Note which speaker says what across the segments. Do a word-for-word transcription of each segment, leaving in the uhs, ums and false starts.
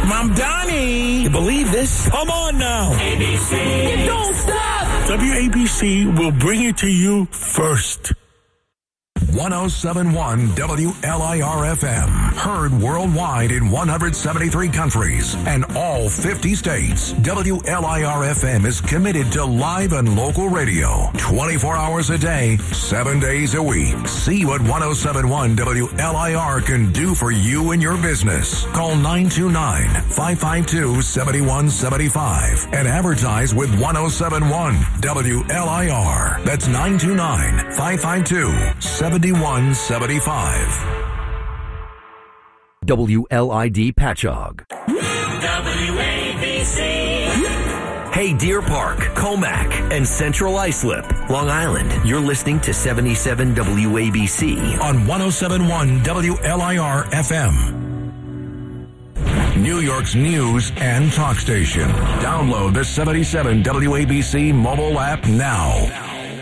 Speaker 1: Mom Donnie.
Speaker 2: You believe this?
Speaker 1: Come on now.
Speaker 2: A B C.
Speaker 1: You don't stop. W A B C will bring it to you first.
Speaker 3: one oh seven point one W L I R F M. Heard worldwide in one hundred seventy-three countries and all fifty states. W L I R F M is committed to live and local radio. twenty-four hours a day, seven days a week. See what one oh seven point one W L I R can do for you and your business. Call nine two nine, five five two, seven one seven five and advertise with one oh seven point one W L I R. That's nine two nine, five five two, seven one seven five.
Speaker 4: W L I D Patchogue.
Speaker 2: W A B C.
Speaker 4: Hey, Deer Park, Comac, and Central Islip, Long Island. You're listening to seventy-seven W A B C
Speaker 3: on one oh seven point one W L I R F M. New York's news and talk station. Download the seventy-seven W A B C mobile app now.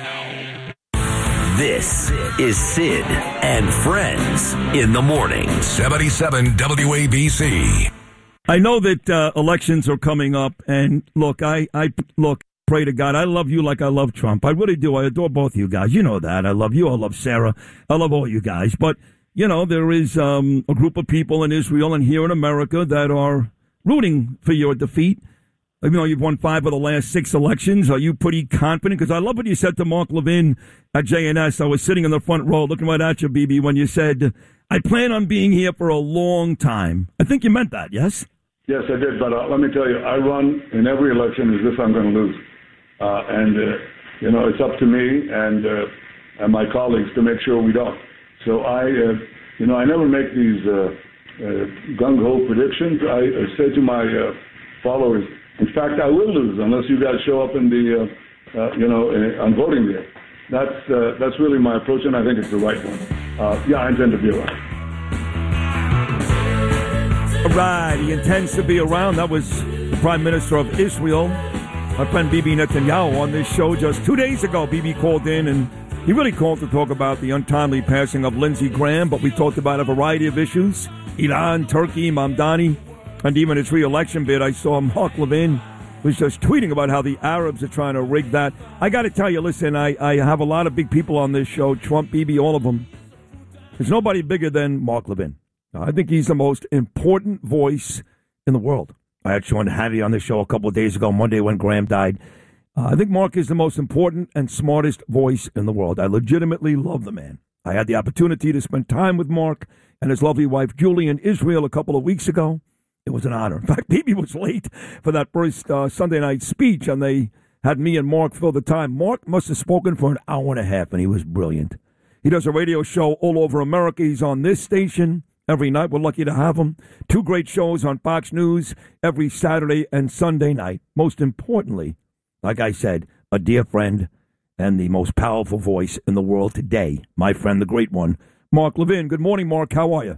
Speaker 4: This is Sid and Friends in the morning.
Speaker 3: seventy-seven W A B C.
Speaker 5: I know that uh, elections are coming up, and look, I, I look, pray to God, I love you like I love Trump. I really do. I adore both of you guys. You know that. I love you. I love Sarah. I love all you guys. But, you know, there is um, a group of people in Israel and here in America that are rooting for your defeat. Even though you've won five of the last six elections, are you pretty confident? Because I love what you said to Mark Levin at J N S. I was sitting in the front row looking right at you, B B, when you said, I plan on being here for a long time. I think you meant that, yes?
Speaker 6: Yes, I did. But uh, let me tell you, I run in every election as if I'm going to lose. Uh, and, uh, you know, it's up to me and, uh, and my colleagues to make sure we don't. So I, uh, you know, I never make these uh, uh, gung-ho predictions. I uh, say to my uh, followers, in fact, I will lose unless you guys show up in the, uh, uh, you know, uh, on voting day. That's uh, that's really my approach, and I think it's the right one. Uh, yeah, I intend to be around.
Speaker 5: All right, he intends to be around. That was the Prime Minister of Israel, my friend Bibi Netanyahu, on this show just two days ago. Bibi called in, and he really called to talk about the untimely passing of Lindsey Graham, but we talked about a variety of issues, Iran, Turkey, Mamdani. And even his re-election bid, I saw Mark Levin was just tweeting about how the Arabs are trying to rig that. I got to tell you, listen, I, I have a lot of big people on this show, Trump, Bibi, all of them. There's nobody bigger than Mark Levin. I think he's the most important voice in the world. I actually wanted to have you on this show a couple of days ago, Monday when Graham died. Uh, I think Mark is the most important and smartest voice in the world. I legitimately love the man. I had the opportunity to spend time with Mark and his lovely wife, Julie, in Israel a couple of weeks ago. It was an honor. In fact, Bibi was late for that first uh, Sunday night speech, and they had me and Mark fill the time. Mark must have spoken for an hour and a half, and he was brilliant. He does a radio show all over America. He's on this station every night. We're lucky to have him. Two great shows on Fox News every Saturday and Sunday night. Most importantly, like I said, a dear friend and the most powerful voice in the world today, my friend, the great one, Mark Levin. Good morning, Mark. How are you?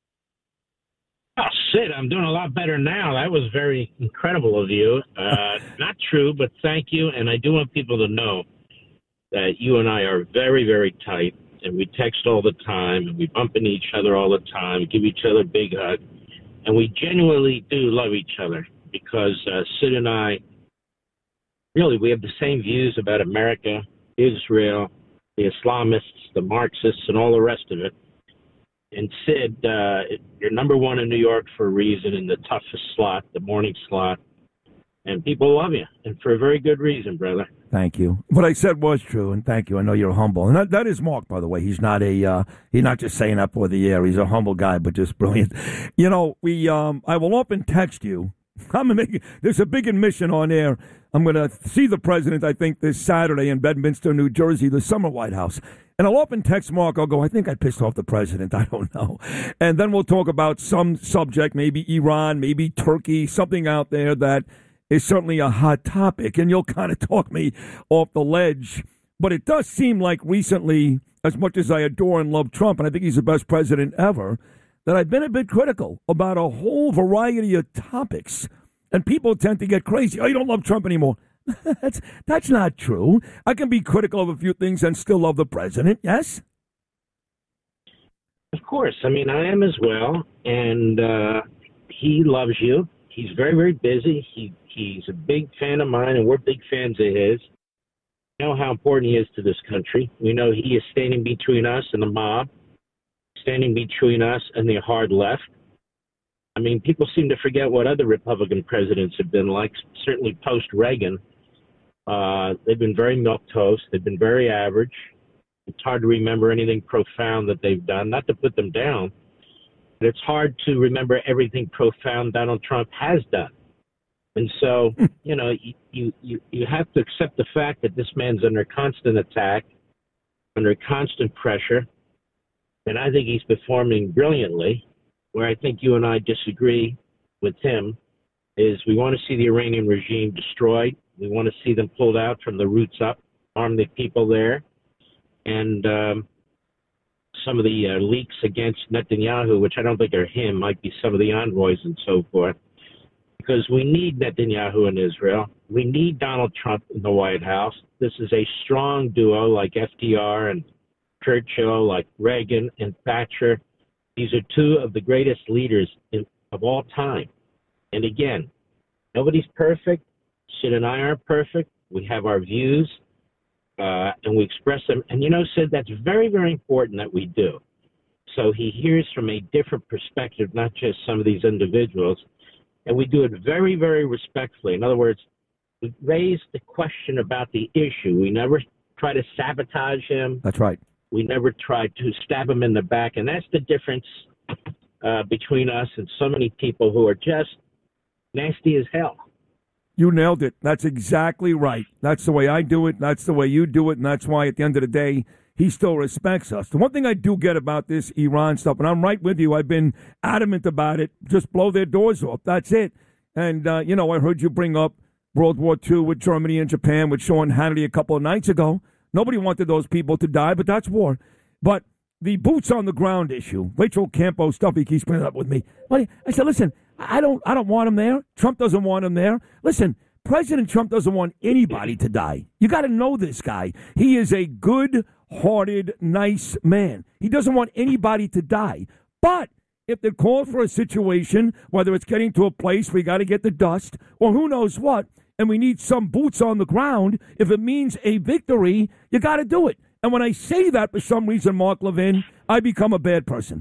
Speaker 7: Oh, Sid, I'm doing a lot better now. That was very incredible of you. Uh, not true, but thank you. And I do want people to know that you and I are very, very tight, and we text all the time, and we bump into each other all the time, we give each other a big hug, and we genuinely do love each other because uh, Sid and I, really, we have the same views about America, Israel, the Islamists, the Marxists, and all the rest of it. And Sid, uh, you're number one in New York for a reason, in the toughest slot, the morning slot. And people love you, and for a very good reason, brother.
Speaker 5: Thank you. What I said was true, and thank you. I know you're humble. And that, that is Mark, by the way. He's not a uh, he's not just saying that for the air. He's a humble guy, but just brilliant. You know, we um, I will often text you. I'm making, there's a big admission on air. I'm going to see the president, I think, this Saturday in Bedminster, New Jersey, the summer White House. And I'll often text Mark. I'll go, I think I pissed off the president. I don't know. And then we'll talk about some subject, maybe Iran, maybe Turkey, something out there that is certainly a hot topic. And you'll kind of talk me off the ledge. But it does seem like recently, as much as I adore and love Trump, and I think he's the best president ever, that I've been a bit critical about a whole variety of topics. And people tend to get crazy. Oh, you don't love Trump anymore. that's that's not true. I can be critical of a few things and still love the president, yes?
Speaker 7: Of course. I mean, I am as well. And uh, he loves you. He's very, very busy. He He's a big fan of mine, and we're big fans of his. We know how important he is to this country. We know he is standing between us and the mob, standing between us and the hard left. I mean, people seem to forget what other Republican presidents have been like, certainly post-Reagan. Uh, they've been very milquetoast. They've been very average. It's hard to remember anything profound that they've done, not to put them down, but it's hard to remember everything profound Donald Trump has done. And so, you know, you, you, you have to accept the fact that this man's under constant attack, under constant pressure, and I think he's performing brilliantly. Where I think you and I disagree with him is we want to see the Iranian regime destroyed. We want to see them pulled out from the roots up, arm the people there. And um, some of the uh, leaks against Netanyahu, which I don't think are him, might be some of the envoys and so forth. Because we need Netanyahu in Israel. We need Donald Trump in the White House. This is a strong duo like F D R and Churchill, like Reagan and Thatcher. These are two of the greatest leaders in, of all time. And again, nobody's perfect. Sid and I aren't perfect. We have our views, uh, and we express them. And, you know, Sid, that's very, very important that we do. So he hears from a different perspective, not just some of these individuals. And we do it very, very respectfully. In other words, we raise the question about the issue. We never try to sabotage him.
Speaker 5: That's right.
Speaker 7: We never tried to stab him in the back. And that's the difference uh, between us and so many people who are just nasty as hell.
Speaker 5: You nailed it. That's exactly right. That's the way I do it. That's the way you do it. And that's why at the end of the day, he still respects us. The one thing I do get about this Iran stuff, and I'm right with you, I've been adamant about it, just blow their doors off. That's it. And, uh, you know, I heard you bring up World War Two with Germany and Japan with Sean Hannity a couple of nights ago. Nobody wanted those people to die, but that's war. But the boots on the ground issue, Rachel Campo stuff, he keeps bringing up with me. I said, listen, I don't, I don't want him there. Trump doesn't want him there. Listen, President Trump doesn't want anybody to die. You got to know this guy. He is a good-hearted, nice man. He doesn't want anybody to die. But if they're called for a situation, whether it's getting to a place where you got to get the dust, or who knows what, and we need some boots on the ground, if it means a victory, you got to do it. And when I say that, for some reason, Mark Levin, I become a bad person.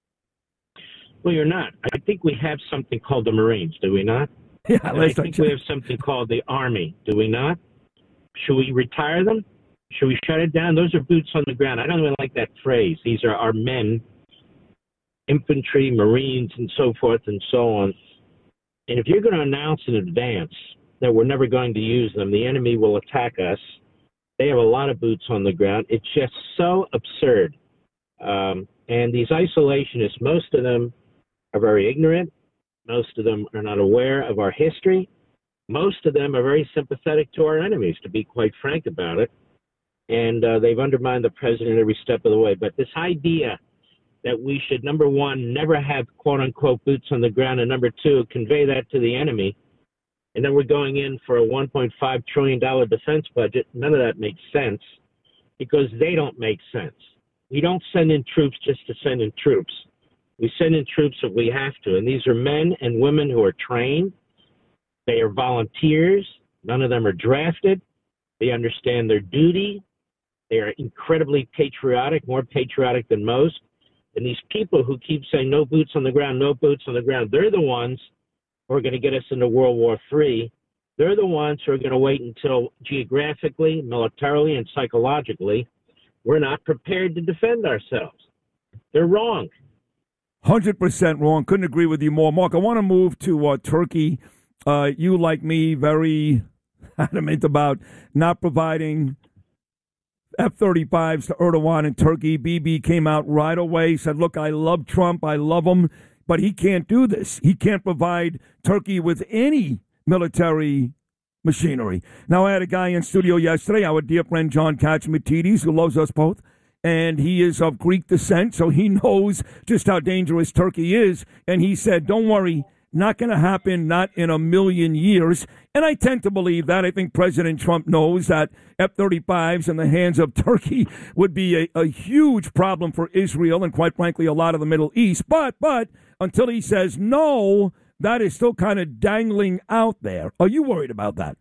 Speaker 7: Well, you're not. I think we have something called the Marines, do we not?
Speaker 5: Yeah,
Speaker 7: I think we have something called the Army, do we not? Should we retire them? Should we shut it down? Those are boots on the ground. I don't even like that phrase. These are our men, infantry, Marines, and so forth and so on. And if you're going to announce in advance that we're never going to use them, the enemy will attack us. They have a lot of boots on the ground. It's just so absurd. Um, and these isolationists, most of them are very ignorant. Most of them are not aware of our history. Most of them are very sympathetic to our enemies, to be quite frank about it. And uh, they've undermined the president every step of the way. But this idea that we should, number one, never have quote-unquote boots on the ground, and number two, convey that to the enemy, and then we're going in for a one point five trillion dollars defense budget, none of that makes sense because they don't make sense. We don't send in troops just to send in troops. We send in troops if we have to. And these are men and women who are trained. They are volunteers. None of them are drafted. They understand their duty. They are incredibly patriotic, more patriotic than most. And these people who keep saying no boots on the ground, no boots on the ground, they're the ones who are going to get us into World War Three. They're the ones who are going to wait until geographically, militarily, and psychologically, we're not prepared to defend ourselves. They're wrong.
Speaker 5: one hundred percent wrong. Couldn't agree with you more. Mark, I want to move to uh, Turkey. Uh, you, like me, very adamant about not providing F thirty-fives to Erdogan in Turkey. Bibi came out right away, said, look, I love Trump. I love him, but he can't do this. He can't provide Turkey with any military machinery. Now, I had a guy in studio yesterday, our dear friend John Katsimatidis, who loves us both. And he is of Greek descent, so he knows just how dangerous Turkey is. And he said, don't worry, not going to happen, not in a million years. And I tend to believe that. I think President Trump knows that F thirty-fives in the hands of Turkey would be a, a huge problem for Israel and, quite frankly, a lot of the Middle East. But, but, until he says no, that is still kind of dangling out there. Are you worried about that?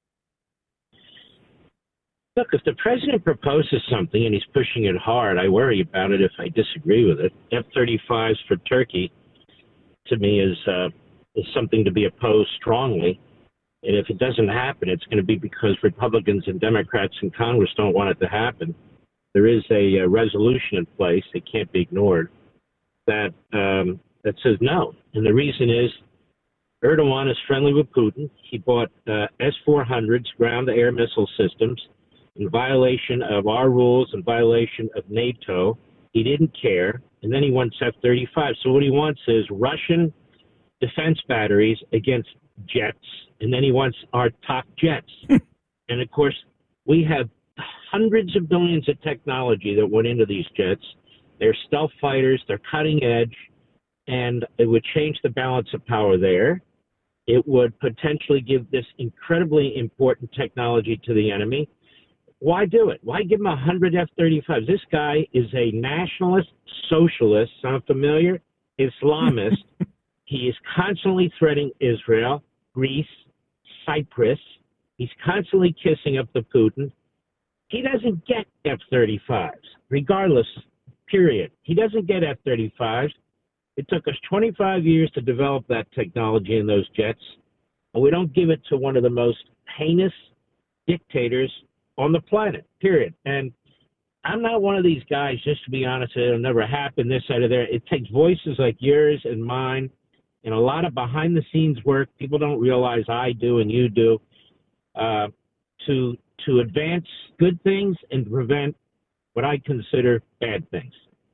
Speaker 7: Look, if the president proposes something and he's pushing it hard, I worry about it if I disagree with it. F thirty-fives for Turkey, to me, is uh, is something to be opposed strongly. And if it doesn't happen, it's going to be because Republicans and Democrats in Congress don't want it to happen. There is a, a resolution in place, it can't be ignored, that um, that says no. And the reason is Erdogan is friendly with Putin. He bought uh, S four hundreds, ground-to-air missile systems, in violation of our rules, in violation of NATO. He didn't care. And then he wants F thirty-five. So what he wants is Russian defense batteries against jets. And then he wants our top jets. And, of course, we have hundreds of billions of technology that went into these jets. They're stealth fighters. They're cutting edge. And it would change the balance of power there. It would potentially give this incredibly important technology to the enemy. Why do it? Why give him one hundred F thirty-fives? This guy is a nationalist, socialist, sound familiar? Islamist. He is constantly threatening Israel, Greece, Cyprus. He's constantly kissing up to Putin. He doesn't get F thirty-fives, regardless, period. He doesn't get F thirty-fives. It took us twenty-five years to develop that technology in those jets, and we don't give it to one of the most heinous dictators on the planet, period. And I'm not one of these guys, just to be honest, it'll never happen, this side or there. It takes voices like yours and mine and a lot of behind-the-scenes work people don't realize I do and you do uh, to to advance good things and prevent what I consider bad things.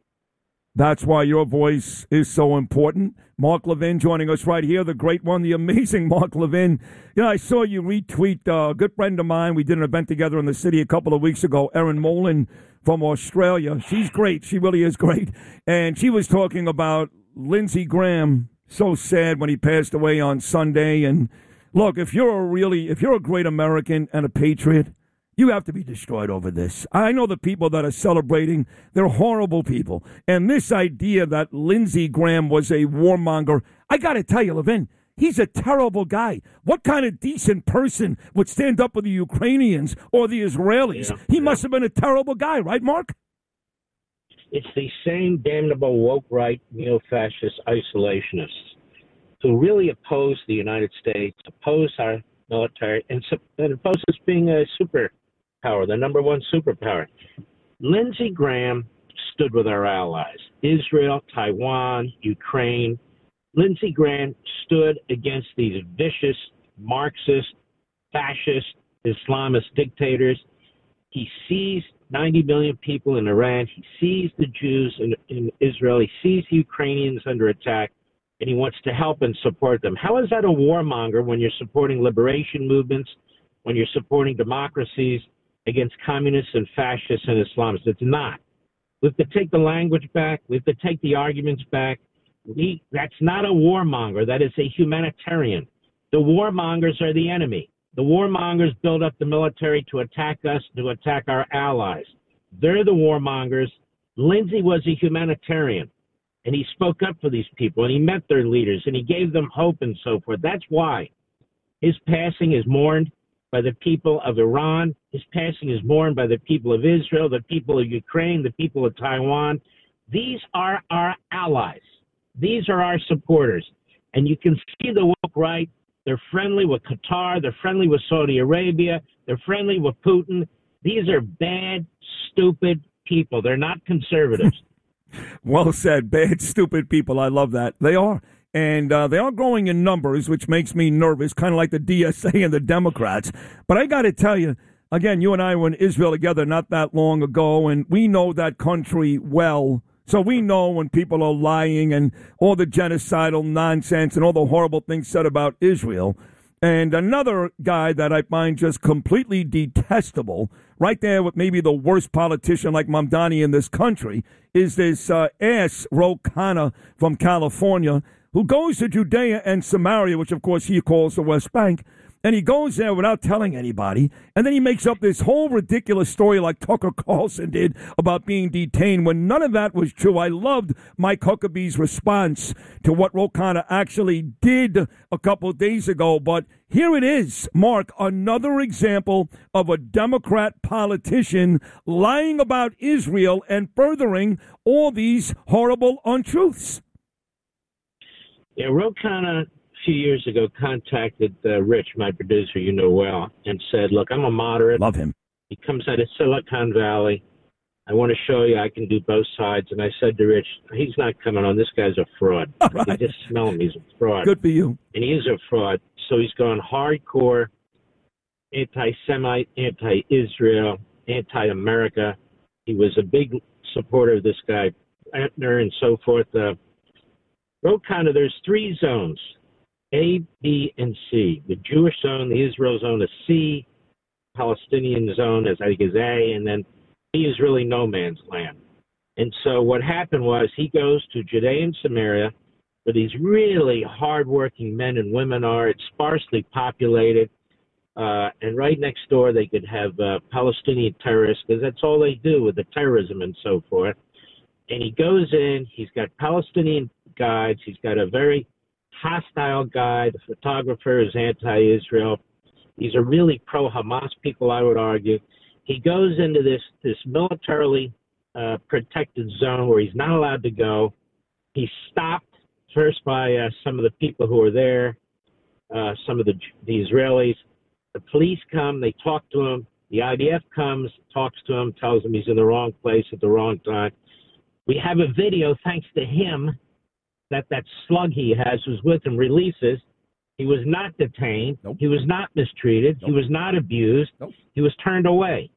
Speaker 5: That's why your voice is so important. Mark Levin joining us right here, the great one, the amazing Mark Levin. You know, I saw you retweet uh, a good friend of mine. We did an event together in the city a couple of weeks ago, Erin Molan from Australia. She's great. She really is great. And she was talking about Lindsey Graham. So sad when he passed away on Sunday. And look, if you're a really, if you're a great American and a patriot, you have to be destroyed over this. I know the people that are celebrating, they're horrible people. And this idea that Lindsey Graham was a warmonger, I got to tell you, Levin, he's a terrible guy. What kind of decent person would stand up with the Ukrainians or the Israelis?
Speaker 7: Yeah,
Speaker 5: he
Speaker 7: yeah.
Speaker 5: must have been a terrible guy, right, Mark?
Speaker 7: It's the same damnable woke right neo-fascist isolationists who really oppose the United States, oppose our military, and, and oppose us being a superpower, the number one superpower. Lindsey Graham stood with our allies, Israel, Taiwan, Ukraine. Lindsey Graham stood against these vicious Marxist, fascist, Islamist dictators. He seized ninety million people in Iran. He sees the Jews in, in Israel. He sees the Ukrainians under attack, and he wants to help and support them. How is that a warmonger when you're supporting liberation movements, when you're supporting democracies against communists and fascists and Islamists? It's not. We have to take the language back. We have to take the arguments back. We, that's not a warmonger. That is a humanitarian. The warmongers are the enemy. The warmongers build up the military to attack us, to attack our allies. They're the warmongers. Lindsey was a humanitarian, and he spoke up for these people, and he met their leaders, and he gave them hope and so forth. That's why his passing is mourned by the people of Iran. His passing is mourned by the people of Israel, the people of Ukraine, the people of Taiwan. These are our allies. These are our supporters. And you can see the woke right. They're friendly with Qatar. They're friendly with Saudi Arabia. They're friendly with Putin. These are bad, stupid people. They're not conservatives.
Speaker 5: Well said. Bad, stupid people. I love that. They are. And uh, they are growing in numbers, which makes me nervous, kind of like the D S A and the Democrats. But I got to tell you, again, you and I were in Israel together not that long ago, and we know that country well. So we know when people are lying and all the genocidal nonsense and all the horrible things said about Israel. And another guy that I find just completely detestable, right there with maybe the worst politician like Mamdani in this country, is this uh, ass Ro Khanna from California, who goes to Judea and Samaria, which of course he calls the West Bank, And he goes there without telling anybody. And then he makes up this whole ridiculous story like Tucker Carlson did about being detained when none of that was true. I loved Mike Huckabee's response to what Ro Khanna actually did a couple of days ago. But here it is, Mark, another example of a Democrat politician lying about Israel and furthering all these horrible untruths.
Speaker 7: Yeah, Ro Khanna a few years ago contacted uh, Rich, my producer, you know well, and said, look, I'm a moderate.
Speaker 5: Love him.
Speaker 7: He comes out of Silicon Valley. I want to show you I can do both sides. And I said to Rich, he's not coming on. This guy's a fraud.
Speaker 5: Right.
Speaker 7: You just smell him. He's a fraud.
Speaker 5: Good for you.
Speaker 7: And he is a fraud. So he's gone hardcore, anti-Semite, anti-Israel, anti-America. He was a big supporter of this guy, Antner, and so forth. Uh, Ro Khanna, there's three zones, A, B, and C. The Jewish zone, the Israel zone is C, Palestinian zone is, I think, is A, and then B is really no man's land. And so what happened was he goes to Judea and Samaria, where these really hardworking men and women are. It's sparsely populated. Uh, and right next door, they could have uh, Palestinian terrorists, because that's all they do with the terrorism and so forth. And he goes in, he's got Palestinian guides, he's got a very hostile guy, the photographer is anti-Israel. These are really pro-Hamas people, I would argue. He goes into this, this militarily uh, protected zone where he's not allowed to go. He's stopped first by uh, some of the people who are there, uh, some of the, the Israelis. The police come, they talk to him. The I D F comes, talks to him, tells him he's in the wrong place at the wrong time. We have a video, thanks to him, that that slug he has who's with him releases. He was not detained.
Speaker 5: Nope.
Speaker 7: He was not mistreated.
Speaker 5: Nope.
Speaker 7: He was not abused.
Speaker 5: Nope.
Speaker 7: He was turned away.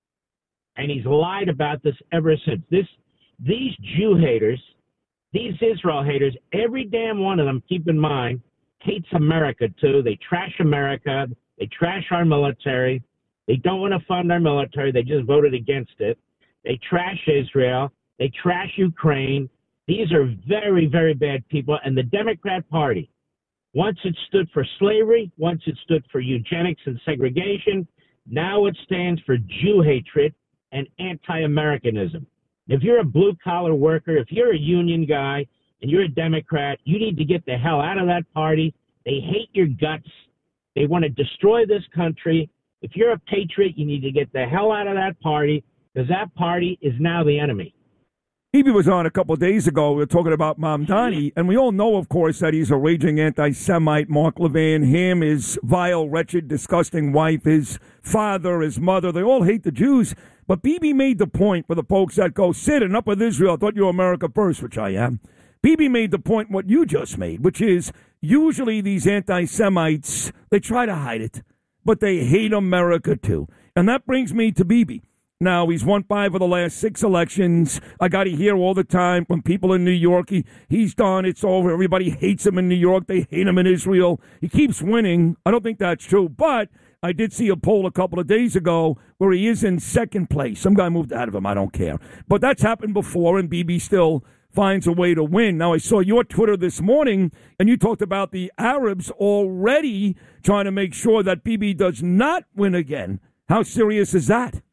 Speaker 7: And he's lied about this ever since. This, these Jew haters, these Israel haters, every damn one of them, keep in mind, hates America too. They trash America. They trash our military. They don't want to fund our military. They just voted against it. They trash Israel. They trash Ukraine. These are very, very bad people. And the Democrat Party, once it stood for slavery, once it stood for eugenics and segregation, now it stands for Jew hatred and anti-Americanism. If you're a blue-collar worker, if you're a union guy and you're a Democrat, you need to get the hell out of that party. They hate your guts. They want to destroy this country. If you're a patriot, you need to get the hell out of that party, because that party is now the enemy.
Speaker 5: Hebe was on a couple of days ago. We were talking about Mamdani, and we all know, of course, that he's a raging anti-Semite. Mark Levin, him, his vile, wretched, disgusting wife, his father, his mother, they all hate the Jews. But Bibi made the point for the folks that go, Sid, enough with Israel. I thought you were America first, which I am. Bibi made the point what you just made, which is usually these anti-Semites, they try to hide it, but they hate America too. And that brings me to Bibi. Now, he's won five of the last six elections. I got to hear all the time from people in New York, he, he's done, it's over. Everybody hates him in New York. They hate him in Israel. He keeps winning. I don't think that's true. But I did see a poll a couple of days ago where he is in second place. Some guy moved out of him. I don't care. But that's happened before, and Bibi still finds a way to win. Now, I saw your Twitter this morning, and you talked about the Arabs already trying to make sure that Bibi does not win again. How serious is that?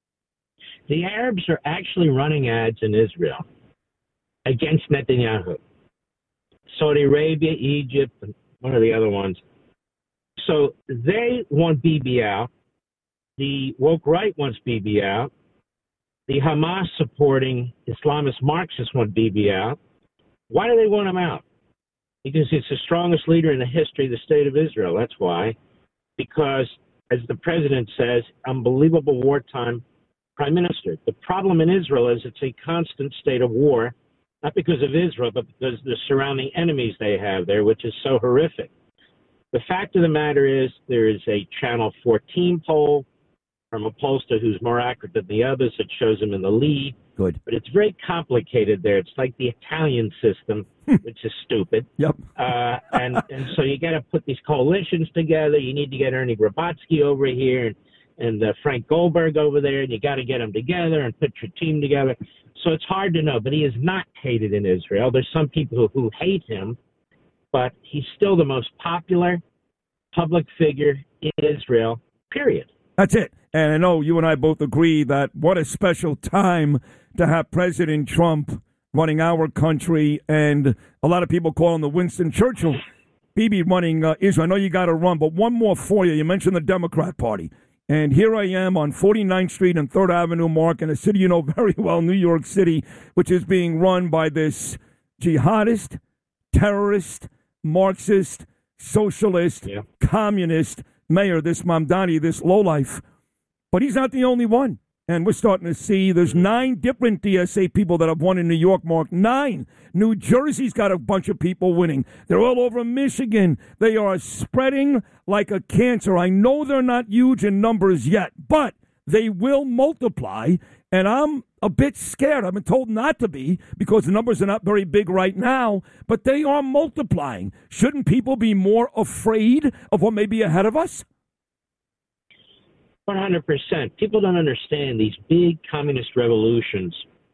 Speaker 7: The Arabs are actually running ads in Israel against Netanyahu. Saudi Arabia, Egypt, and one of the other ones. So they want Bibi out. The woke right wants Bibi out. The Hamas-supporting Islamist Marxists want Bibi out. Why do they want him out? Because it's the strongest leader in the history of the state of Israel. That's why. Because, as the president says, unbelievable wartime prime minister. The problem in Israel is it's a constant state of war, not because of Israel, but because of the surrounding enemies they have there, which is so horrific. The fact of the matter is there is a Channel fourteen poll from a pollster who's more accurate than the others that shows him in the lead.
Speaker 5: Good.
Speaker 7: But it's very complicated there. It's like the Italian system, which is stupid.
Speaker 5: Yep.
Speaker 7: Uh, and, and so you got to put these coalitions together. You need to get Ernie Grabatsky over here and and uh, Frank Goldberg over there, and you got to get them together and put your team together. So it's hard to know, but he is not hated in Israel. There's some people who, who hate him, but he's still the most popular, public figure in Israel, period.
Speaker 5: That's it. And I know you and I both agree that what a special time to have President Trump running our country, and a lot of people call him the Winston Churchill. Bibi running uh, Israel. I know you got to run, but one more for you. You mentioned the Democrat Party. And here I am on forty-ninth Street and third Avenue, Mark, in a city you know very well, New York City, which is being run by this jihadist, terrorist, Marxist, socialist,
Speaker 7: yeah.
Speaker 5: communist mayor, this Mamdani, this lowlife. But he's not the only one. And we're starting to see there's nine different D S A people that have won in New York, Mark. Nine. New Jersey's got a bunch of people winning. They're all over Michigan. They are spreading like a cancer. I know they're not huge in numbers yet, but they will multiply. And I'm a bit scared. I've been told not to be because the numbers are not very big right now, but they are multiplying. Shouldn't people be more afraid of what may be ahead of us?
Speaker 7: one hundred percent. People don't understand these big communist revolutions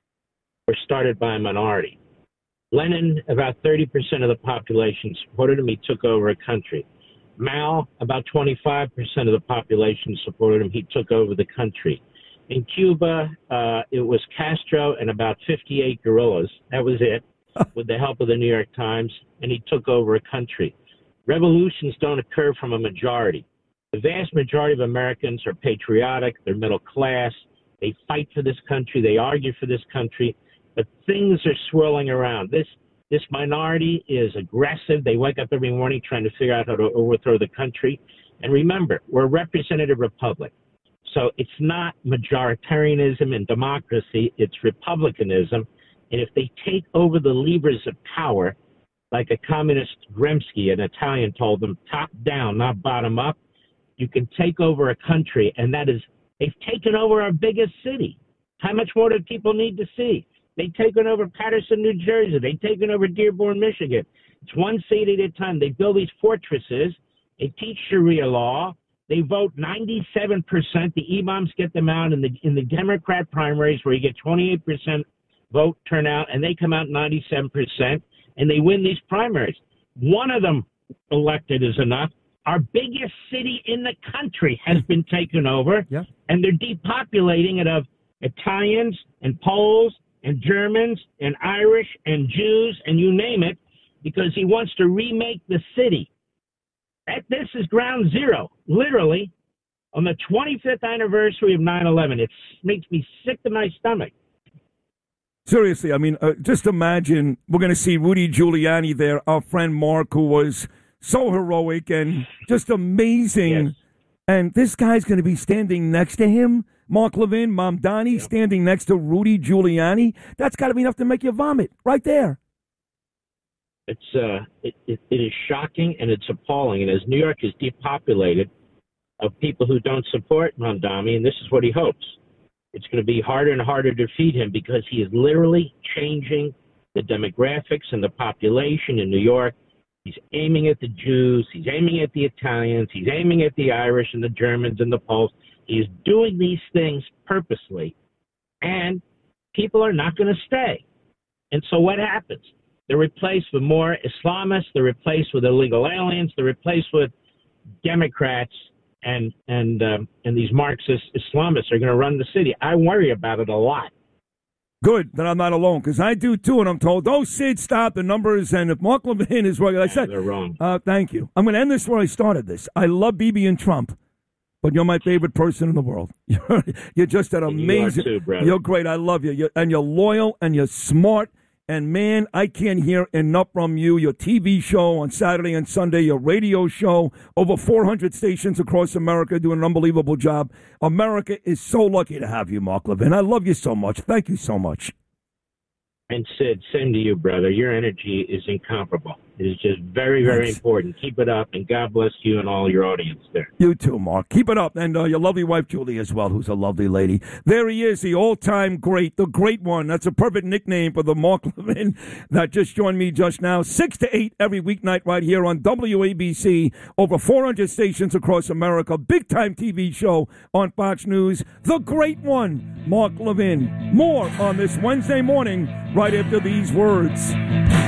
Speaker 7: were started by a minority. Lenin, about thirty percent of the population supported him. He took over a country. Mao, about twenty-five percent of the population supported him. He took over the country. In Cuba, uh, it was Castro and about fifty-eight guerrillas. That was it, with the help of the New York Times, and he took over a country. Revolutions don't occur from a majority. The vast majority of Americans are patriotic. They're middle class. They fight for this country. They argue for this country. But things are swirling around. This this minority is aggressive. They wake up every morning trying to figure out how to overthrow the country. And remember, we're a representative republic. So it's not majoritarianism and democracy. It's republicanism. And if they take over the levers of power, like a communist Gramsci, an Italian, told them, top down, not bottom up, you can take over a country, and that is, they've taken over our biggest city. How much more do people need to see? They've taken over Patterson, New Jersey. They've taken over Dearborn, Michigan. It's one state at a time. They build these fortresses. They teach Sharia law. They vote ninety-seven percent. The imams get them out in the in the Democrat primaries where you get twenty-eight percent vote turnout, and they come out ninety-seven percent, and they win these primaries. One of them elected is enough. Our biggest city in the country has been taken over,
Speaker 5: yeah.
Speaker 7: and they're depopulating it of Italians and Poles and Germans and Irish and Jews and you name it, because he wants to remake the city. That, this is ground zero, literally, on the twenty-fifth anniversary of nine eleven. It makes me sick to my stomach.
Speaker 5: Seriously, I mean, uh, just imagine we're going to see Rudy Giuliani there, our friend Mark, who was so heroic and just amazing.
Speaker 7: Yes.
Speaker 5: And this guy's going to be standing next to him, Mark Levin, Mamdani, yep. standing next to Rudy Giuliani. That's got to be enough to make you vomit right there.
Speaker 7: It's uh, it, it, it is shocking and it's appalling. And as New York is depopulated of people who don't support Mamdani, and this is what he hopes, it's going to be harder and harder to defeat him because he is literally changing the demographics and the population in New York. He's aiming at the Jews. He's aiming at the Italians. He's aiming at the Irish and the Germans and the Poles. He's doing these things purposely, and people are not going to stay. And so what happens? They're replaced with more Islamists. They're replaced with illegal aliens. They're replaced with Democrats, and and um, and these Marxist Islamists are going to run the city. I worry about it a lot.
Speaker 5: Good that I'm not alone, because I do too, and I'm told, oh, Sid, stop the numbers, and if Mark Levin is right, I said,
Speaker 7: they're wrong.
Speaker 5: Uh, thank you. I'm going to end this where I started this. I love Bibi and Trump, but you're my favorite person in the world. You're, you're just an amazing.
Speaker 7: You are too, brother.
Speaker 5: You're great. I love you. You're, and you're loyal, and you're smart. And, man, I can't hear enough from you. Your T V show on Saturday and Sunday, your radio show, over four hundred stations across America doing an unbelievable job. America is so lucky to have you, Mark Levin. I love you so much. Thank you so much.
Speaker 7: And Sid, same to you, brother. Your energy is incomparable. It is just very, very
Speaker 5: Thanks.
Speaker 7: important. Keep it up, and God bless you and all your audience there.
Speaker 5: You too, Mark. Keep it up. And uh, your lovely wife, Julie, as well, who's a lovely lady. There he is, the all-time great, the great one. That's a perfect nickname for the Mark Levin that just joined me just now. six to eight every weeknight right here on W A B C. Over four hundred stations across America. Big-time T V show on Fox News. The great one, Mark Levin. More on this Wednesday morning right after these words.